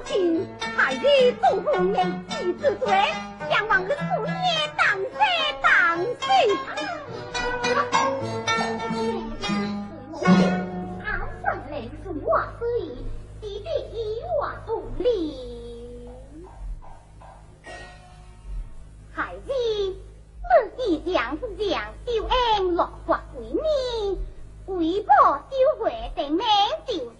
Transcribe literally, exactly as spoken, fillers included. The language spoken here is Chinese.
亲，还是祖父年纪之岁，想往日父业当谁当谁他上来是我之意，弟弟与我同理。孩子，我即将是将秀恩落花归你，为报丢回的名就